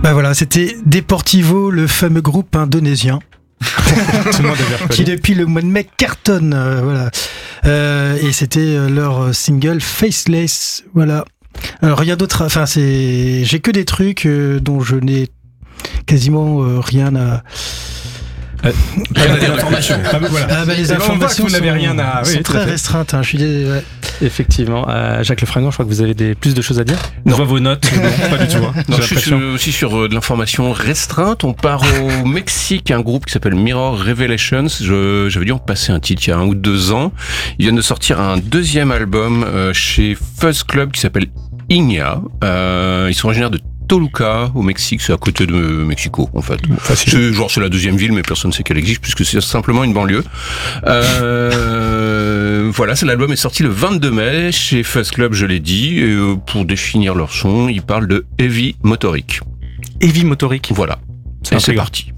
Bah voilà, c'était Deportivo, le fameux groupe indonésien. Tout le monde avait reconnu. Qui depuis le mois de mai cartonne, voilà. Et c'était leur single Faceless, voilà. Alors rien d'autre, enfin j'ai que des trucs dont je n'ai quasiment rien à. Les informations. Les informations vous n'avez rien à. sont très restreintes. Je suis désolé. Ouais. Effectivement, Jacques Lefragant, je crois que vous avez plus de choses à dire. On voit vos notes, non, pas du tout. Non, je suis aussi sur de l'information restreinte. On part au Mexique, un groupe qui s'appelle Mirror Revelations. J'avais dû en passer un titre il y a 1 ou 2 ans. Ils viennent de sortir un 2e album chez Fuzz Club qui s'appelle Igna. Ils sont originaires de Toluca au Mexique, c'est à côté de Mexico en fait. C'est la 2e ville, mais personne ne sait qu'elle existe puisque c'est simplement une banlieue. Voilà, l'album est sorti le 22 mai chez Fuzz Club, je l'ai dit. Et pour définir leur son, ils parlent de heavy motorique. Heavy motorique. Voilà. Et c'est parti.